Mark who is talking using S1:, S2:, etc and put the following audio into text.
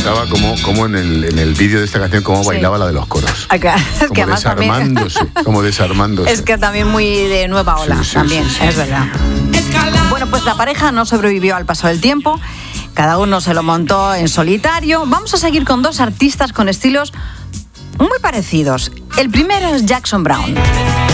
S1: encantaba como en el vídeo de esta canción, cómo bailaba la de los coros.
S2: Acá, es que
S1: como desarmándose.
S2: Es que también muy de nueva ola, también, es verdad. Bueno, pues la pareja no sobrevivió al paso del tiempo, cada uno se lo montó en solitario. Vamos a seguir con dos artistas con estilos muy parecidos. El primero es Jackson Browne.